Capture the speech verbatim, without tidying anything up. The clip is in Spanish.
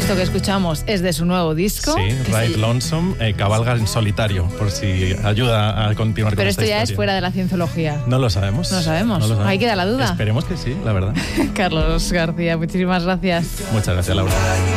Esto que escuchamos es de su nuevo disco. Sí, Ride se... Lonesome, eh, cabalga en solitario, por si ayuda a continuar Pero con esto esta ya historia. es fuera de la cienciología. No lo sabemos. No sabemos. No lo sabemos. Ahí queda la duda. Esperemos que sí, la verdad. Carlos García, muchísimas gracias. Muchas gracias, Laura.